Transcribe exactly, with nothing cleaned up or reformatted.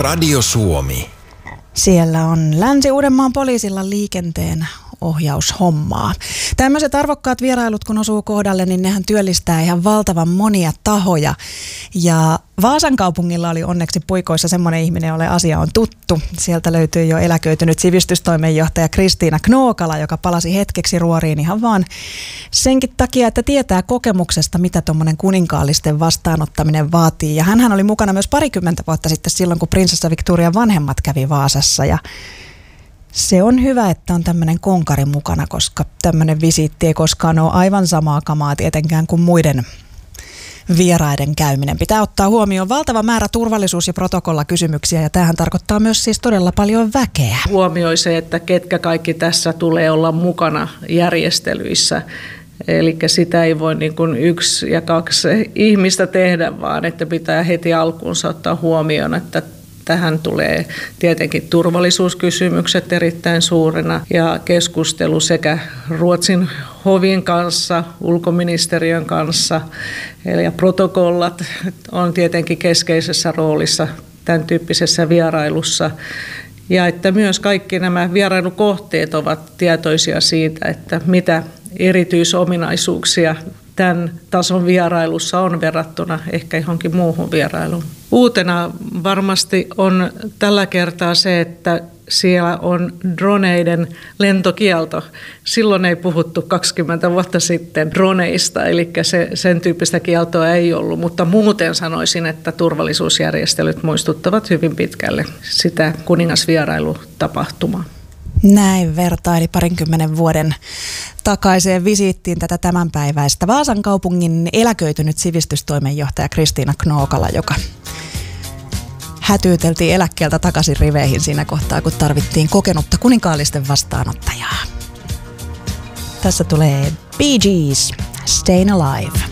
Radio Suomi. Siellä on Länsi-Uudenmaan poliisilla liikenteen ohjaushommaa. Tämmöiset arvokkaat vierailut, kun osuu kohdalle, niin nehän työllistää ihan valtavan monia tahoja. Ja Vaasan kaupungilla oli onneksi puikoissa semmoinen ihminen, jolle asia on tuttu. Sieltä löytyy jo eläköitynyt sivistystoimenjohtaja Kristiina Knookala, joka palasi hetkeksi ruoriin ihan vaan senkin takia, että tietää kokemuksesta, mitä tuommoinen kuninkaallisten vastaanottaminen vaatii. Ja hänhän oli mukana myös parikymmentä vuotta sitten silloin, kun prinsessa Victorian vanhemmat kävi Vaasassa. Ja se on hyvä, että on tämmöinen konkari mukana, koska tämmöinen visiitti ei koskaan ole aivan samaa kamaa tietenkään kuin muiden vieraiden käyminen. Pitää ottaa huomioon valtava määrä turvallisuus- ja protokollakysymyksiä, ja tämähän tarkoittaa myös siis todella paljon väkeä. Huomioi se, että ketkä kaikki tässä tulee olla mukana järjestelyissä. Eli sitä ei voi niin kuin yksi ja kaksi ihmistä tehdä, vaan että pitää heti alkuunsa ottaa huomioon, että tähän tulee tietenkin turvallisuuskysymykset erittäin suurena ja keskustelu sekä Ruotsin hovin kanssa, ulkoministeriön kanssa. Eli protokollat on tietenkin keskeisessä roolissa tämän tyyppisessä vierailussa. Ja että myös kaikki nämä vierailukohteet ovat tietoisia siitä, että mitä erityisominaisuuksia tämän tason vierailussa on verrattuna ehkä johonkin muuhun vierailuun. Uutena varmasti on tällä kertaa se, että siellä on droneiden lentokielto. Silloin ei puhuttu kaksikymmentä vuotta sitten droneista, eli se, sen tyyppistä kieltoa ei ollut. Mutta muuten sanoisin, että turvallisuusjärjestelyt muistuttavat hyvin pitkälle sitä kuningasvierailutapahtumaa. Näin vertaili parinkymmenen vuoden takaiseen visiittiin tätä tämänpäiväistä Vaasan kaupungin eläköitynyt sivistystoimenjohtaja Kristiina Knookala, joka hätyyteltiin eläkkeeltä takaisin riveihin siinä kohtaa, kun tarvittiin kokenutta kuninkaallisten vastaanottajaa. Tässä tulee Bee Gees, Stayin' Alive.